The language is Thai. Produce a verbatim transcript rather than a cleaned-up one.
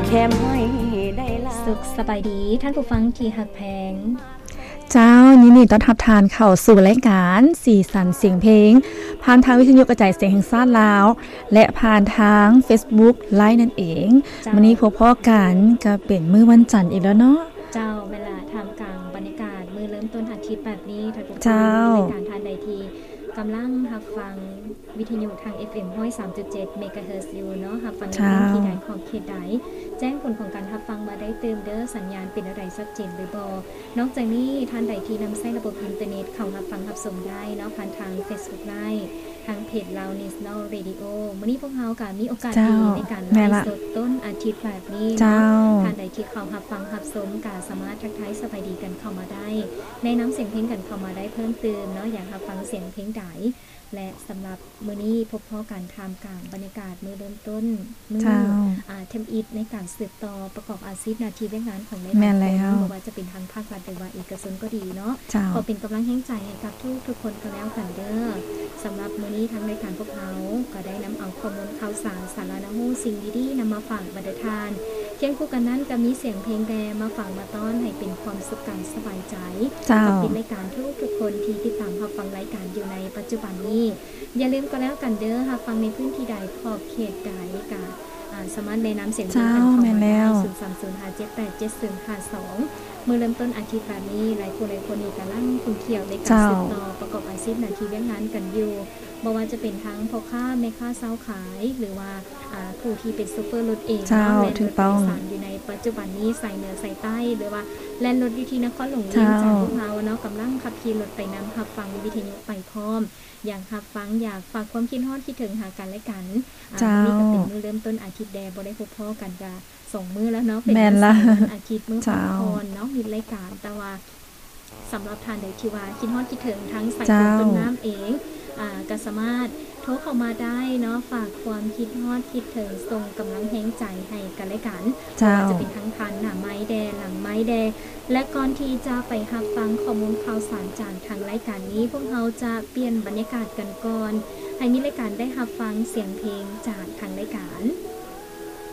แค่ไม่ได้ลาสุขสบายดีท่านผู้ฟังที่หักแพงเจ้ายินดีต้อนรับทานเข้าสู่รายการสีสันเสียงเพลงผ่านทางวิทยุกระจายเสียงแห่งชาติลาวและผ่านทาง Facebook ไลฟ์นั่นเองวันนี้พบพ่อกันก็เป็นมื้อวันจันทร์อีกแล้วเนาะเจ้าเวลาทำกลางบรรยากาศมื้อเริ่มต้นอาทิตย์แบบนี้ท่านผู้ฟังรายการทานใดทีกำลังรับฟังวิทยุทาง เอฟ เอ็ม หนึ่งร้อยสามจุดเจ็ด เมกะเฮิรตซ์อยู่เนาะรับฟังในพื้นที่ใดของเขตใดแจ้งผลของการรับฟังมาได้เติมเด้อสัญญาณเป็นอะไรชัดเจนหรือบ่นอกจากนี้ท่านใดที่นำใช้ระบบอินเทอร์เน็ตเข้ารับฟังรับชมได้เนาะผ่านทาง Facebook Live ทางเพจ Lao National Radio มื้อนี้พวกเฮาก็มีโอกาสดีในการไลฟ์สดต้นอาทิตย์แบบนี้เนาะท่านใดที่เข้ารับฟังรับชมก็สามารถทักทายสบายดีกันเข้ามาได้แนะนำเสียงเพลงกันเข้ามาได้เพิ่มเติมเนาะอยากรับฟังเสียงเพลงใดและสำหรับมื้อนี้พบพ่อการทำกลางบรรยากาศมื้อเริ่มต้นมื้ออ่าเทมอิดในการสืบต่อประกอบอาชีพหน้าที่เรื่องงานของในแม่นแล้วบ่ว่าจะเป็นทางภาครัฐหรือว่าเอกชนก็ดีเนาะขอเป็นกำลังแห่งใจให้กับทุกทุกคนก็แล้วกันเด้อสำหรับมื้อนี้ทางรายการพวกเขาก็ได้นำเอาข้อมูลข่าวสารสาระน้ำมูสิ่งดีๆนำมาฝากบรรดาทานเคียงคู่กันนั้นก็มีเสียงเพลงแดมาฝากมาต้อนให้เป็นความสุขกายสบายใจขอบคุณรายการทุกทุกคนที่ติดตามรับฟังรายการอยู่ในปัจจุบันนี้อย่าลืมก็แล้วกันเด้อรับฟังในพื้นที่ใดขอบเขตใดก็สามารถแนะนำเสียงเพลงกันเข้ามาได้ศูนย์ สาม ศูนย์ ห้า เจ็ด แปด เจ็ด ศูนย์ ห้า สองเมื่อเริ่มต้นอาทิตย์แบบนี้หลายคนหลายคนนี่กำลังคุณเที่ยวในการสืบต่อประกอบอาชีพหน้าที่เรื่องงานกันอยู่บ่ว่าจะเป็นทั้งพ่อค้าแม่ค้าเซาขายหรือว่าผู้ที่เป็นซูเปอร์รถเองและรถโดยสารอยู่ในปัจจุบันนี้ใส่เหนือใส่ใต้หรือว่าแล่นรถอยู่ที่นครหลวงเวียงจันทร์พวกเราเนาะกำลังขับขี่รถไปนำรับฟังวิทยุไปพร้อมอยากรับฟังอยากฝากความคิดฮอดคิดถึงหากันและกันนี่ก็เป็นมื้อเริ่มต้นอาทิตย์แดบ่ได้พบพ่อกันก็สองมื้อแล้วเนาะเป็นวันอาทิตย์มื้อพักผ่อนเนาะมีรายการแต่ว่าสำหรับทานใดที่ว่าคิดฮอดคิดถึงทั้งใส่ต้นน้ำเองอ่าก็สามารถโทรเข้ามาได้เนาะฝากความคิดฮอดคิดถึงส่งกำลังแห่งใจให้กันและกันว่าจะเป็นทั้งทันหน้าไม้แดหลังไม้แดและก่อนที่จะไปรับฟังข้อมูลข่าวสารจากทางรายการนี้พวกเราจะเปลี่ยนบรรยากาศกันก่อนให้มีรายการได้รับฟังเสียงเพลงจากทางรายการ